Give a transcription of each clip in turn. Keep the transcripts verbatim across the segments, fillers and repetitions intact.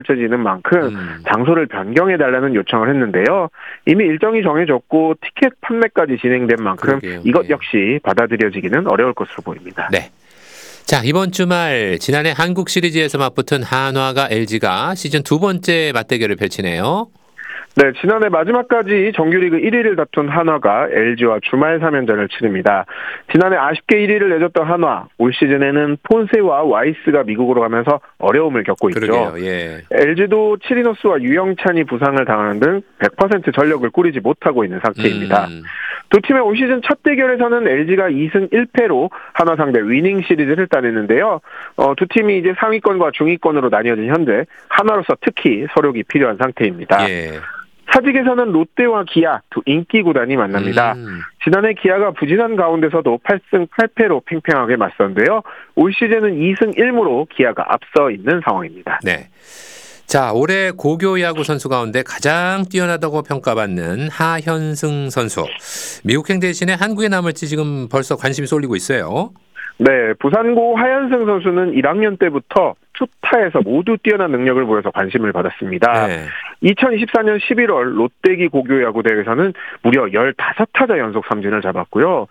펼쳐지는 만큼 음. 장소를 변경해달라는 요청을 했는데요. 이미 일정이 정해졌고 티켓 판매까지 진행된 만큼 그러게요. 이것 네. 역시 받아들여지기는 어려울 것으로 보입니다. 네. 자, 이번 주말 지난해 한국 시리즈에서 맞붙은 한화가 엘지가 시즌 두 번째 맞대결을 펼치네요. 네, 지난해 마지막까지 정규리그 일 위를 다툰 한화가 엘지와 주말 삼 연전을 치릅니다. 지난해 아쉽게 일 위를 내줬던 한화, 올 시즌에는 폰세와 와이스가 미국으로 가면서 어려움을 겪고 있죠. 그러게요. 예. 엘지도 치리노스와 유영찬이 부상을 당하는 등 백 퍼센트 전력을 꾸리지 못하고 있는 상태입니다. 음. 두 팀의 올 시즌 첫 대결에서는 엘지가 이 승 일 패로 한화 상대 위닝 시리즈를 따냈는데요. 어, 두 팀이 이제 상위권과 중위권으로 나뉘어진 현재 한화로서 특히 서력이 필요한 상태입니다. 예. 사직에서는 롯데와 기아 두 인기 구단이 만납니다. 음. 지난해 기아가 부진한 가운데서도 팔 승 팔 패로 팽팽하게 맞섰는데요. 올 시즌은 이 승 일 무로 기아가 앞서 있는 상황입니다. 네. 자, 올해 고교 야구 선수 가운데 가장 뛰어나다고 평가받는 하현승 선수. 미국행 대신에 한국에 남을지 지금 벌써 관심이 쏠리고 있어요. 네, 부산고 하현승 선수는 일 학년 때부터 투타에서 모두 뛰어난 능력을 보여서 관심을 받았습니다. 네. 이천이십사 년 십일월 롯데기 고교야구 대회에서는 무려 십오 타자 연속 삼진을 잡았고요.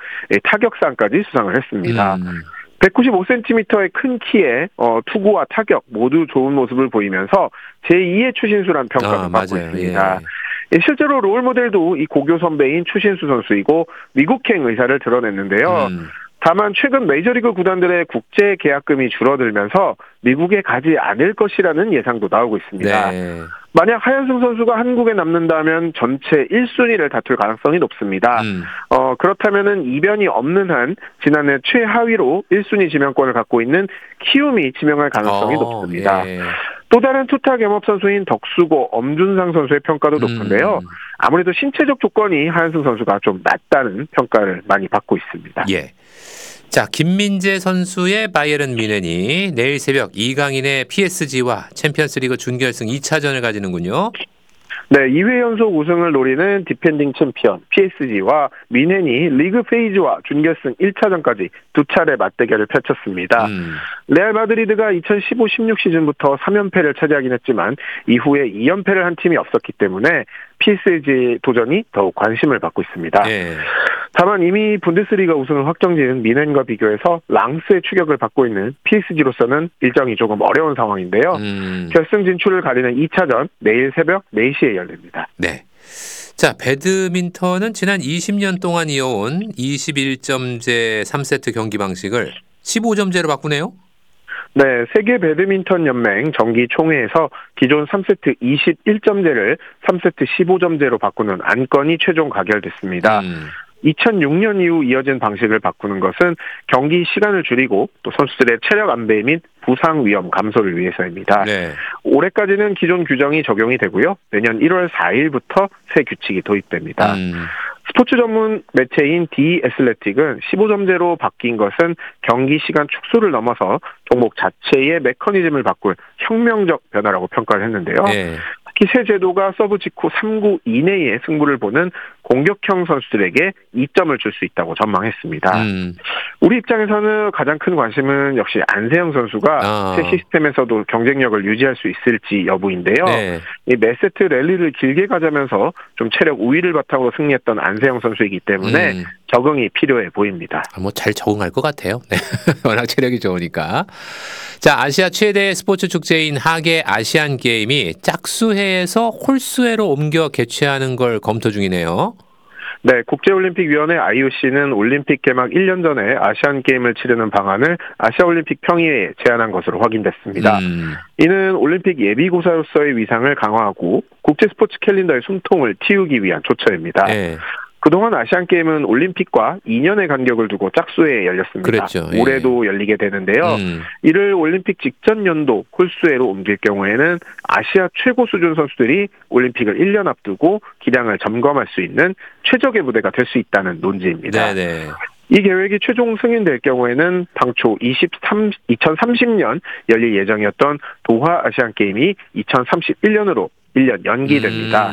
타격상까지 수상을 했습니다. 음. 백구십오 센티미터의 큰 키에 어, 투구와 타격 모두 좋은 모습을 보이면서 제이의 추신수란 평가를 아, 받고 맞아요. 있습니다. 예. 실제로 롤모델도 이 고교 선배인 추신수 선수이고 미국행 의사를 드러냈는데요. 음. 다만 최근 메이저리그 구단들의 국제 계약금이 줄어들면서 미국에 가지 않을 것이라는 예상도 나오고 있습니다. 네. 만약 하현승 선수가 한국에 남는다면 전체 일 순위를 다툴 가능성이 높습니다. 음. 어, 그렇다면은 이변이 없는 한 지난해 최하위로 일 순위 지명권을 갖고 있는 키움이 지명할 가능성이 어, 높습니다. 예. 또 다른 투타 겸업 선수인 덕수고 엄준상 선수의 평가도 높은데요. 음. 아무래도 신체적 조건이 하현승 선수가 좀 낮다는 평가를 많이 받고 있습니다. 예. 자, 김민재 선수의 바이에른 뮌헨이 내일 새벽 이강인의 피에스지와 챔피언스리그 준결승 이 차전을 가지는군요. 네, 이 회 연속 우승을 노리는 디펜딩 챔피언 피에스지와 뮌헨이 리그 페이지와 준결승 일 차전까지 두 차례 맞대결을 펼쳤습니다. 음. 레알 마드리드가 이천십오 십육 시즌부터 삼 연패를 차지하긴 했지만 이후에 이 연패를 한 팀이 없었기 때문에 피에스지 도전이 더욱 관심을 받고 있습니다. 예. 다만 이미 분데스리가 우승을 확정지은 뮌헨과 비교해서 랑스의 추격을 받고 있는 피에스지로서는 일정이 조금 어려운 상황인데요. 음. 결승 진출을 가리는 이 차전 내일 새벽 네 시에 열립니다. 네. 자, 배드민턴은 지난 이십 년 동안 이어온 이십일 점제 삼 세트 경기 방식을 십오 점제로 바꾸네요. 네, 세계 배드민턴 연맹 정기 총회에서 기존 삼 세트 이십일 점제를 삼 세트 십오 점제로 바꾸는 안건이 최종 가결됐습니다. 음. 이천육 년 이후 이어진 방식을 바꾸는 것은 경기 시간을 줄이고 또 선수들의 체력 안배 및 부상 위험 감소를 위해서입니다. 네. 올해까지는 기존 규정이 적용이 되고요. 내년 일월 사일부터 새 규칙이 도입됩니다. 음. 스포츠 전문 매체인 디 애슬레틱은 십오 점제로 바뀐 것은 경기 시간 축소를 넘어서 종목 자체의 메커니즘을 바꿀 혁명적 변화라고 평가를 했는데요. 네. 특히 새 제도가 서브 직후 삼 구 이내에 승부를 보는 공격형 선수들에게 이 점을 줄 수 있다고 전망했습니다. 음. 우리 입장에서는 가장 큰 관심은 역시 안세영 선수가 아. 새 시스템에서도 경쟁력을 유지할 수 있을지 여부인데요. 네. 이 매 세트 랠리를 길게 가자면서 좀 체력 우위를 바탕으로 승리했던 안세영 선수이기 때문에 음. 적응이 필요해 보입니다. 아, 뭐 잘 적응할 것 같아요. 네. 워낙 체력이 좋으니까. 자, 아시아 최대 스포츠 축제인 하계 아시안 게임이 짝수회에서 홀수회로 옮겨 개최하는 걸 검토 중이네요. 네, 국제올림픽위원회 아이오씨는 올림픽 개막 일 년 전에 아시안게임을 치르는 방안을 아시아올림픽 평의회에 제안한 것으로 확인됐습니다. 음. 이는 올림픽 예비고사로서의 위상을 강화하고 국제스포츠 캘린더의 숨통을 틔우기 위한 조처입니다. 네. 그동안 아시안게임은 올림픽과 이 년의 간격을 두고 짝수회에 열렸습니다. 그랬죠. 예. 올해도 열리게 되는데요. 음. 이를 올림픽 직전 연도 홀수회로 옮길 경우에는 아시아 최고 수준 선수들이 올림픽을 일 년 앞두고 기량을 점검할 수 있는 최적의 무대가 될 수 있다는 논지입니다. 네네. 이 계획이 최종 승인될 경우에는 당초 이십삼, 이천삼십 년 열릴 예정이었던 도하 아시안게임이 이천삼십일 년으로 일 년 연기됩니다. 음.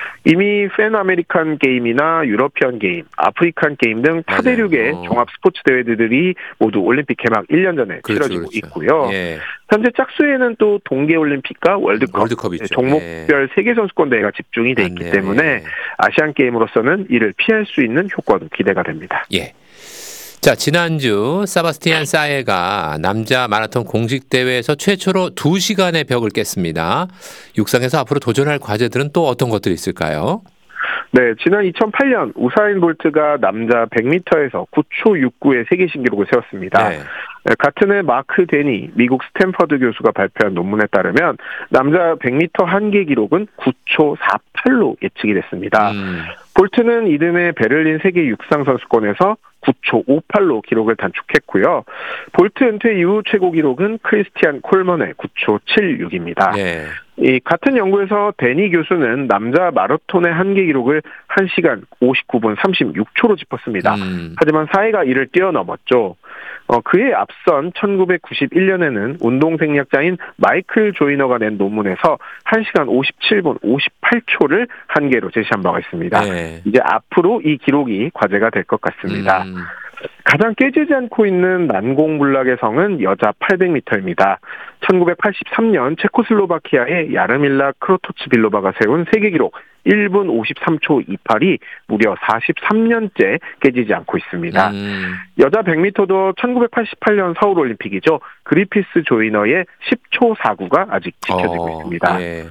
이미 팬 아메리칸 게임이나 유러피언 게임, 아프리칸 게임 등 맞아요. 타대륙의 어. 종합 스포츠 대회들이 모두 올림픽 개막 일 년 전에 그렇죠, 치러지고 그렇죠. 있고요. 예. 현재 짝수에는 또 동계올림픽과 월드컵, 월드컵 있죠. 종목별 예. 세계선수권 대회가 집중이 돼 있기 맞네요. 때문에 예. 아시안 게임으로서는 이를 피할 수 있는 효과도 기대가 됩니다. 예. 자, 지난주 사바스티안 사에가 남자 마라톤 공식 대회에서 최초로 두 시간의 벽을 깼습니다. 육상에서 앞으로 도전할 과제들은 또 어떤 것들이 있을까요? 네, 지난 이천팔 년 우사인 볼트가 남자 백 미터에서 구 초 육구의 세계 신기록을 세웠습니다. 네. 같은 해 마크 데니 미국 스탠퍼드 교수가 발표한 논문에 따르면 남자 백 미터 한계 기록은 구 초 사십팔로 예측이 됐습니다. 음. 볼트는 이듬해 베를린 세계 육상 선수권에서 구 초 오십팔로 기록을 단축했고요. 볼트 은퇴 이후 최고 기록은 크리스티안 콜먼의 구 초 칠십육입니다. 네. 이 같은 연구에서 데니 교수는 남자 마라톤의 한계 기록을 한 시간 오십구 분 삼십육 초로 짚었습니다. 음. 하지만 사이가 이를 뛰어넘었죠. 어, 그에 앞선 천구백구십일 년에는 운동생리학자인 마이클 조이너가 낸 논문에서 한 시간 오십칠 분 오십팔 초를 한계로 제시한 바가 있습니다. 네. 이제 앞으로 이 기록이 과제가 될 것 같습니다. 음. 가장 깨지지 않고 있는 난공불락의 성은 여자 팔백 미터입니다. 천구백팔십삼 년 체코슬로바키아의 야르밀라 크로토츠빌로바가 세운 세계 기록 일 분 오십삼 초 이십팔이 무려 사십삼 년째 깨지지 않고 있습니다. 음. 여자 백 미터도 천구백팔십팔 년 서울올림픽이죠. 그리피스 조이너의 십 초 사십구가 아직 지켜지고 어, 있습니다. 예.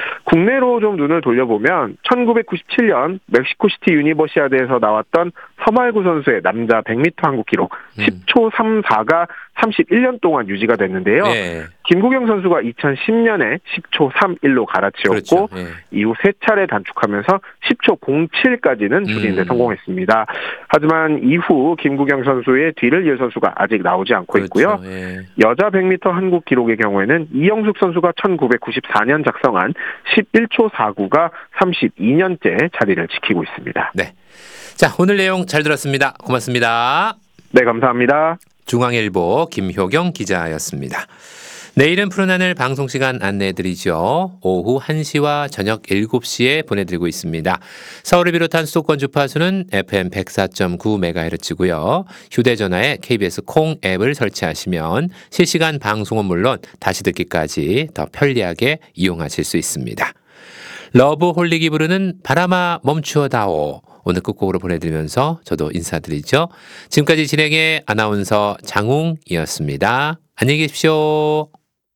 국내로 좀 눈을 돌려보면 천구백구십칠 년 멕시코시티 유니버시아드에서 나왔던 서말구 선수의 남자 백 미터 한국 기록 음. 십 초 삼십사가 삼십일 년 동안 유지가 됐는데요. 예. 김구경 선수가 이천십 년에 십 초 삼십일로 갈아치웠고 그렇죠. 예. 이후 세 차례 단축하면서 십 초 공칠까지는 줄이는 데 음. 성공했습니다. 하지만 이후 김구경 선수의 뒤를 이을 선수가 아직 나오지 않고 그렇죠. 있고요. 예. 여자 백 미터 한국 기록의 경우에는 이영숙 선수가 천구백구십사 년 작성한 십일 초 사십구가 삼십이 년째 자리를 지키고 있습니다. 네. 자, 오늘 내용 잘 들었습니다. 고맙습니다. 네, 감사합니다. 중앙일보 김효경 기자였습니다. 내일은 푸른 하늘 방송 시간 안내해드리죠. 오후 한 시와 저녁 일곱 시에 보내드리고 있습니다. 서울을 비롯한 수도권 주파수는 에프엠 백사 점 구 메가헤르츠고요. 휴대전화에 케이비에스 콩 앱을 설치하시면 실시간 방송은 물론 다시 듣기까지 더 편리하게 이용하실 수 있습니다. 러브홀릭이 부르는 바람아 멈추어다오. 오늘 끝곡으로 보내드리면서 저도 인사드리죠. 지금까지 진행의 아나운서 장웅이었습니다. 안녕히 계십시오.